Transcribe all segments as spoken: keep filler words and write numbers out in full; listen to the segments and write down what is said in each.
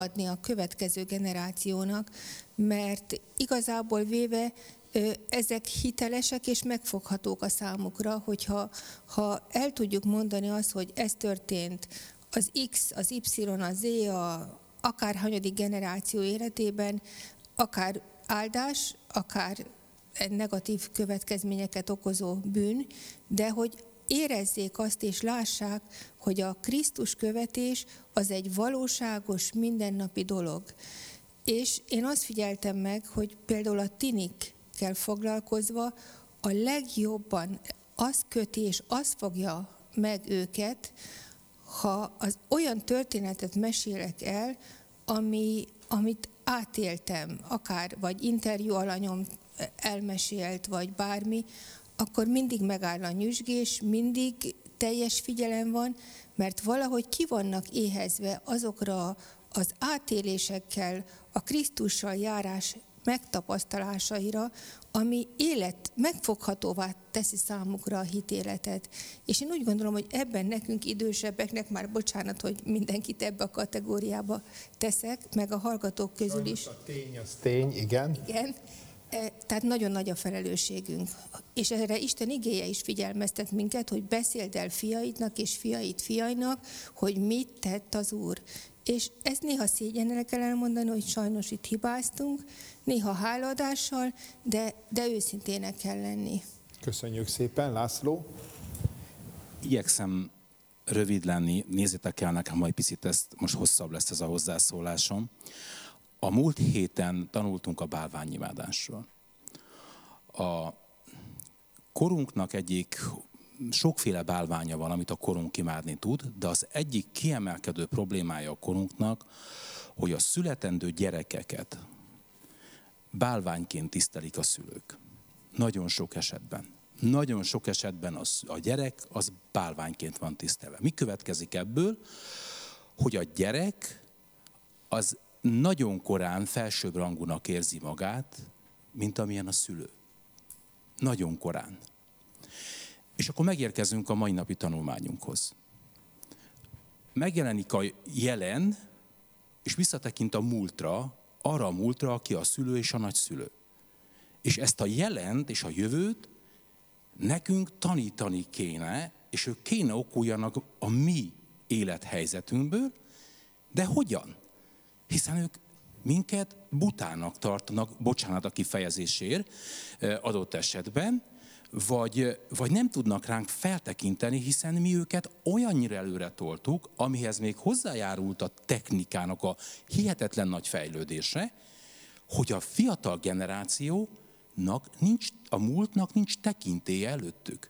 adni a következő generációnak, mert igazából véve ezek hitelesek és megfoghatók a számukra, hogyha ha el tudjuk mondani azt, hogy ez történt az X, az Y, a Z, a akárhanyadik generáció életében, akár áldás, akár negatív következményeket okozó bűn, de hogy érezzék azt és lássák, hogy a Krisztus követés az egy valóságos, mindennapi dolog. És én azt figyeltem meg, hogy például a tinikkel foglalkozva a legjobban az köti és az fogja meg őket, ha az olyan történetet mesélek el, ami, amit átéltem, akár vagy interjú alanyom elmesélt, vagy bármi, akkor mindig megáll a nyüzsgés, mindig teljes figyelem van, mert valahogy ki vannak éhezve azokra az átélésekkel, a Krisztussal járás megtapasztalásaira, ami élet megfoghatóvá teszi számukra a hitéletet. És én úgy gondolom, hogy ebben nekünk idősebbeknek, már bocsánat, hogy mindenkit ebbe a kategóriába teszek, meg a hallgatók közül is. A tény az tény, igen. Igen. Tehát nagyon nagy a felelősségünk. És erre Isten igéje is figyelmeztet minket, hogy beszéld el fiaidnak és fiaid fiainak, hogy mit tett az Úr. És ezt néha szégyennel kell elmondani, hogy sajnos itt hibáztunk, néha hálaadással, de, de őszintének kell lenni. Köszönjük szépen, László. Igyekszem rövid lenni, nézzétek el nekem, majd picit ezt, most hosszabb lesz ez a hozzászólásom. A múlt héten tanultunk a bálványimádásról. A korunknak egyik, sokféle bálványa van, amit a korunk imádni tud, de az egyik kiemelkedő problémája a korunknak, hogy a születendő gyerekeket bálványként tisztelik a szülők. Nagyon sok esetben. Nagyon sok esetben az, a gyerek az bálványként van tisztelve. Mi következik ebből? Hogy a gyerek az nagyon korán felsőbbrangúnak érzi magát, mint amilyen a szülő. Nagyon korán. És akkor megérkezünk a mai napi tanulmányunkhoz. Megjelenik a jelen, és visszatekint a múltra, arra a múltra, aki a szülő és a nagyszülő. És ezt a jelent és a jövőt nekünk tanítani kéne, és ők kéne okuljanak a mi élethelyzetünkből, de hogyan? Hiszen ők minket butának tartanak, bocsánat a kifejezésért adott esetben, vagy, vagy nem tudnak ránk feltekinteni, hiszen mi őket olyannyira előre toltuk, amihez még hozzájárult a technikának a hihetetlen nagy fejlődése, hogy a fiatal generációnak nincs, a múltnak nincs tekintélye előttük.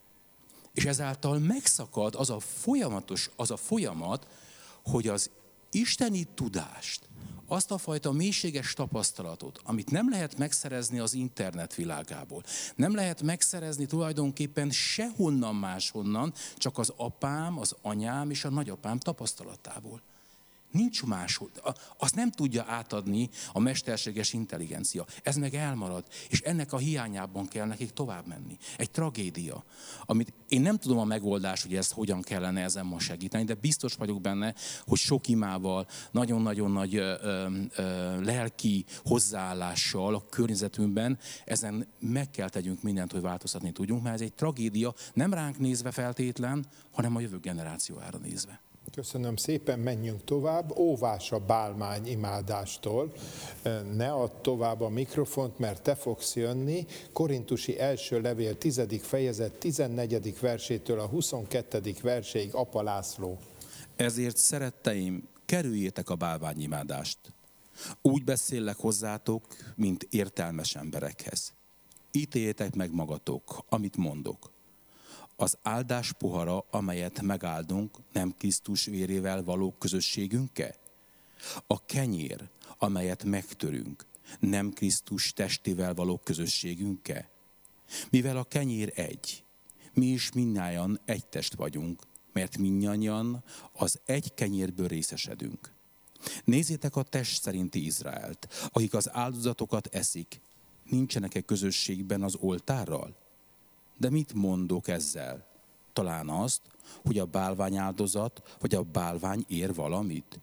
És ezáltal megszakad az a folyamatos, az a folyamat, hogy az isteni tudást, azt a fajta mélységes tapasztalatot, amit nem lehet megszerezni az internet világából, nem lehet megszerezni tulajdonképpen sehonnan máshonnan, csak az apám, az anyám és a nagyapám tapasztalatából. Nincs máshol. Azt nem tudja átadni a mesterséges intelligencia. Ez meg elmarad, és ennek a hiányában kell nekik tovább menni. Egy tragédia, amit én nem tudom a megoldás, hogy ezt hogyan kellene ezen ma segíteni, de biztos vagyok benne, hogy sok imával, nagyon-nagyon nagy ö, ö, lelki hozzáállással a környezetünkben ezen meg kell tegyünk mindent, hogy változtatni tudjunk, mert ez egy tragédia, nem ránk nézve feltétlen, hanem a jövő generációjára nézve. Köszönöm szépen, menjünk tovább. Óvás a bálvány imádástól. Ne add tovább a mikrofont, mert te fogsz jönni. Korintusi első levél tizedik fejezet tizennegyedik versétől a huszonkettedik verséig, Apa László. Ezért, szeretteim, kerüljétek a bálványimádást. Úgy beszéllek hozzátok, mint értelmes emberekhez. Ítéljétek meg magatok, amit mondok. Az áldás pohara, amelyet megáldunk, nem Krisztus vérével való közösségünk-e? A kenyér, amelyet megtörünk, nem Krisztus testével való közösségünk-e? Mivel a kenyér egy, mi is mindnyájan egy test vagyunk, mert mindnyájan az egy kenyérből részesedünk. Nézzétek a test szerinti Izraelt, akik az áldozatokat eszik, nincsenek-e közösségben az oltárral? De mit mondok ezzel? Talán azt, hogy a bálványáldozat vagy a bálvány ér valamit?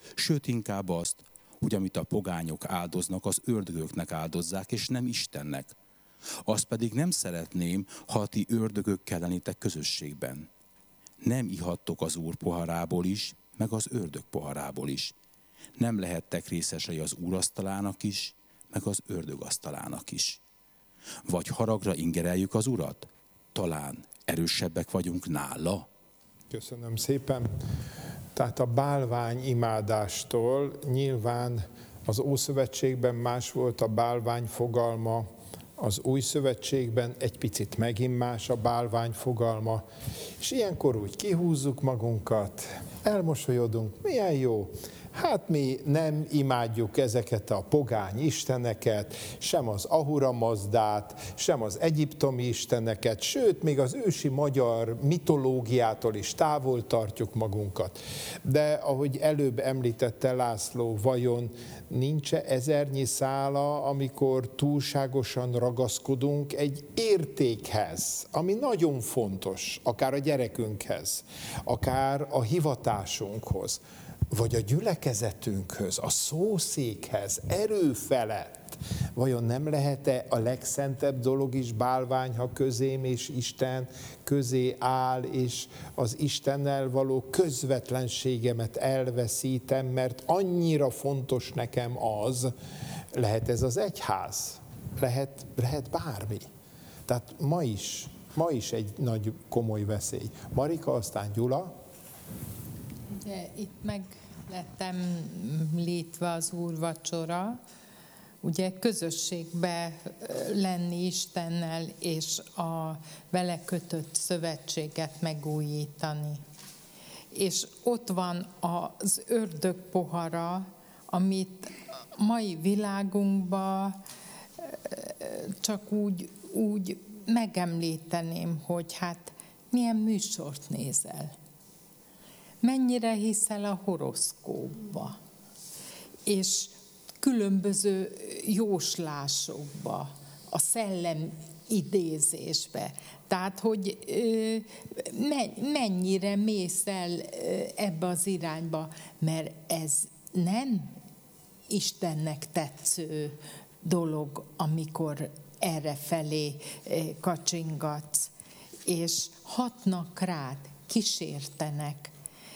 Sőt, inkább azt, hogy amit a pogányok áldoznak, az ördögöknek áldozzák, és nem Istennek. Azt pedig nem szeretném, ha ti ördögökkel lennétek közösségben. Nem ihattok az Úr poharából is, meg az ördög poharából is. Nem lehettek részesei az Úr asztalának is, meg az ördög asztalának is. Vagy haragra ingereljük az Urat? Talán erősebbek vagyunk nála? Köszönöm szépen. Tehát a bálvány imádástól nyilván az Ószövetségben más volt a bálvány fogalma, az Új Szövetségben egy picit megint más a bálvány fogalma, és ilyenkor úgy kihúzzuk magunkat, elmosolyodunk, milyen jó. Hát mi nem imádjuk ezeket a pogány isteneket, sem az Ahura Mazdát, sem az egyiptomi isteneket, sőt, még az ősi magyar mitológiától is távol tartjuk magunkat. De ahogy előbb említette László, vajon nincs-e ezernyi szála, amikor túlságosan ragaszkodunk egy értékhez, ami nagyon fontos, akár a gyerekünkhez, akár a hivatásunkhoz, vagy a gyülekezetünkhöz, a szószékhez, erő felett. Vajon nem lehet-e a legszentebb dolog is bálvány, ha közém és Isten közé áll, és az Istennel való közvetlenségemet elveszítem, mert annyira fontos nekem az, lehet ez az egyház, lehet, lehet bármi. Tehát ma is, ma is egy nagy komoly veszély. Marika, aztán Gyula. Ugye, itt meg lettem létve az úrvacsora, ugye közösségbe lenni Istennel, és a vele kötött szövetséget megújítani. És ott van az ördög pohara, amit mai világunkban csak úgy, úgy megemlíteném, hogy hát milyen műsort nézel. Mennyire hiszel a horoszkópba, és különböző jóslásokba, a szellem idézésbe. Tehát, hogy mennyire mész el ebbe az irányba, mert ez nem Istennek tetsző dolog, amikor erre felé kacsingatsz, és hatnak rád, kísértenek,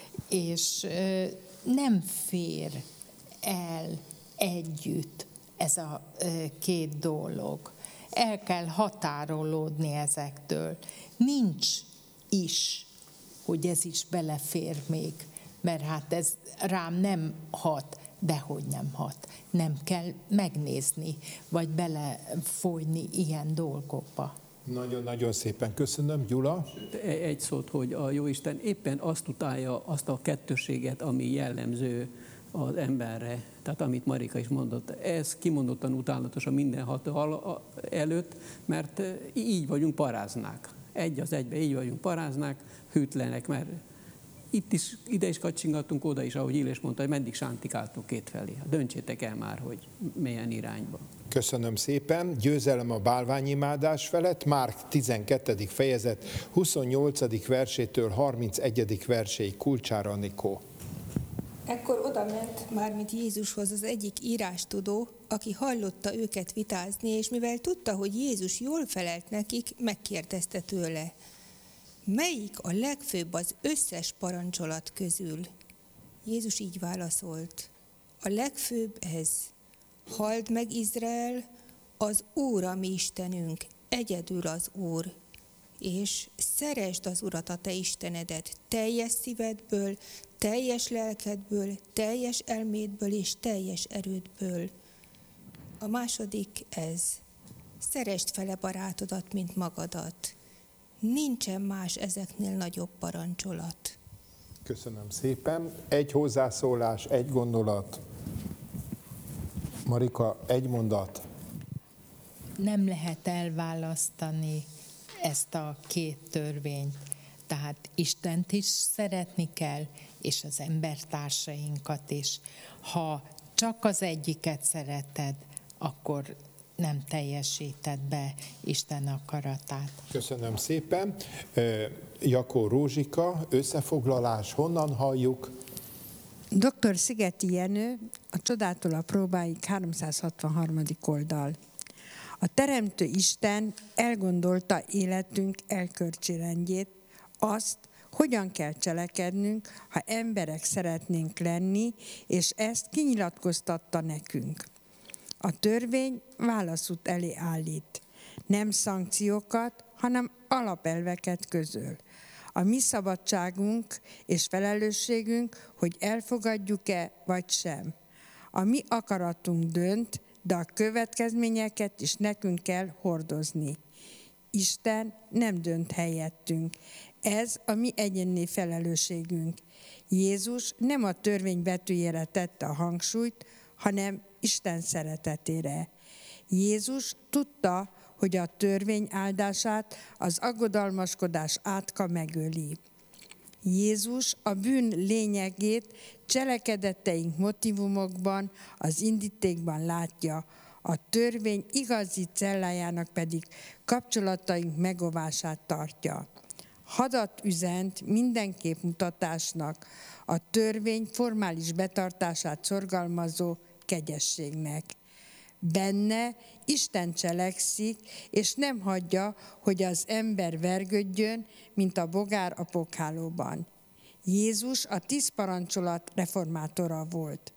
és nem fér el együtt ez a két dolog. El kell határolódni ezektől. Nincs is, hogy ez is belefér még, mert hát ez rám nem hat, dehogy nem hat. Nem kell megnézni, vagy belefolyni ilyen dolgokba. Nagyon-nagyon szépen köszönöm. Gyula? Egy szót, hogy a Jóisten éppen azt utálja, azt a kettősséget, ami jellemző az emberre, tehát amit Marika is mondott. Ez kimondottan utálatos a mindenható előtt, mert így vagyunk paráznák. Egy az egybe így vagyunk paráznák, hűtlenek, mert itt is, ide is kacsingattunk, oda is, ahogy Illés mondta, hogy meddig sántikáltunk kétfelé. Döntsétek el már, hogy milyen irányba. Köszönöm szépen. Győzelem a bálványimádás felett. Márk tizenkettedik fejezet huszonnyolcadik versétől harmincegyedik verséig. Kulcsára Anikó. Ekkor odament mármint Jézushoz az egyik írástudó, aki hallotta őket vitázni, és mivel tudta, hogy Jézus jól felelt nekik, megkérdezte tőle: melyik a legfőbb az összes parancsolat közül? Jézus így válaszolt: a legfőbb ez: halld meg, Izrael, az Úr a mi Istenünk, egyedül az Úr, és szeresd az Urat, a te Istenedet teljes szívedből, teljes lelkedből, teljes elmédből és teljes erődből. A második ez: szeresd fele barátodat, mint magadat. Nincsen más ezeknél nagyobb parancsolat. Köszönöm szépen. Egy hozzászólás, egy gondolat. Marika, egy mondat. Nem lehet elválasztani ezt a két törvényt. Tehát Istent is szeretni kell, és az embertársainkat is. Ha csak az egyiket szereted, akkor nem teljesíted be Isten akaratát. Köszönöm szépen. Jakó Rózsika, összefoglalás, honnan halljuk? doktor Szigeti Jenő, a Csodától a próbáig háromszázhatvanharmadik oldal. A Teremtő Isten elgondolta életünk elkölcsi rendjét, azt, hogyan kell cselekednünk, ha emberek szeretnénk lenni, és ezt kinyilatkoztatta nekünk. A törvény válaszút elé állít. Nem szankciókat, hanem alapelveket közöl. A mi szabadságunk és felelősségünk, hogy elfogadjuk-e vagy sem. A mi akaratunk dönt, de a következményeket is nekünk kell hordozni. Isten nem dönt helyettünk. Ez a mi egyéni felelősségünk. Jézus nem a törvény betűjére tette a hangsúlyt, hanem Isten szeretetére. Jézus tudta, hogy a törvény áldását az aggodalmaskodás átka megöli. Jézus a bűn lényegét cselekedeteink motivumokban, az indítékban látja, a törvény igazi cellájának pedig kapcsolataink megóvását tartja. Hadat üzent minden képmutatásnak, a törvény formális betartását szorgalmazó kegyességnek. Benne Isten cselekszik, és nem hagyja, hogy az ember vergődjön, mint a bogár a pokhálóban. Jézus a tíz parancsolat reformátora volt.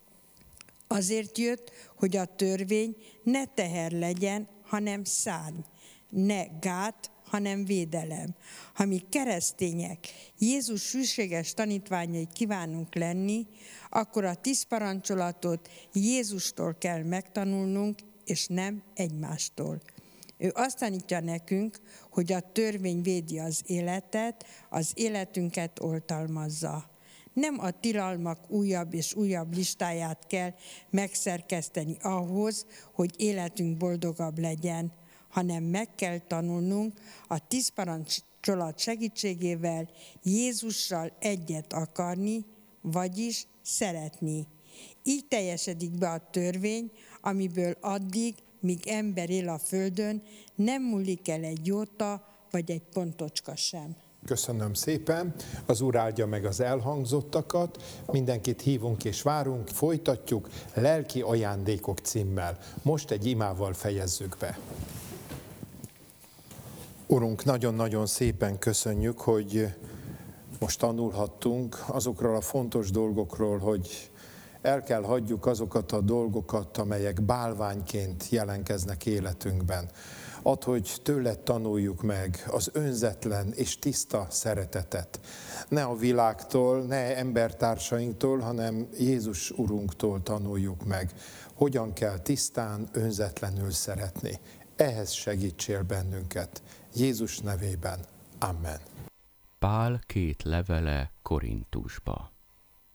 Azért jött, hogy a törvény ne teher legyen, hanem szárny, ne gát, hanem védelem. Ha mi keresztények Jézus hűséges tanítványai kívánunk lenni, akkor a tíz parancsolatot Jézustól kell megtanulnunk, és nem egymástól. Ő azt tanítja nekünk, hogy a törvény védi az életet, az életünket oltalmazza. Nem a tilalmak újabb és újabb listáját kell megszerkeszteni ahhoz, hogy életünk boldogabb legyen, hanem meg kell tanulnunk a tíz parancsolat segítségével Jézussal egyet akarni, vagyis szeretni. Így teljesedik be a törvény, amiből addig, míg ember él a földön, nem múlik el egy jóta vagy egy pontocska sem. Köszönöm szépen, az Úr áldja meg az elhangzottakat, mindenkit hívunk és várunk, folytatjuk Lelki ajándékok címmel. Most egy imával fejezzük be. Urunk, nagyon-nagyon szépen köszönjük, hogy most tanulhattunk azokról a fontos dolgokról, hogy el kell hagyjuk azokat a dolgokat, amelyek bálványként jelenkeznek életünkben. Add, hogy tőled tanuljuk meg az önzetlen és tiszta szeretetet. Ne a világtól, ne embertársainktól, hanem Jézus Urunktól tanuljuk meg, hogyan kell tisztán, önzetlenül szeretni. Ehhez segítsél bennünket. Jézus nevében. Amen. Pál két levele Korintusba.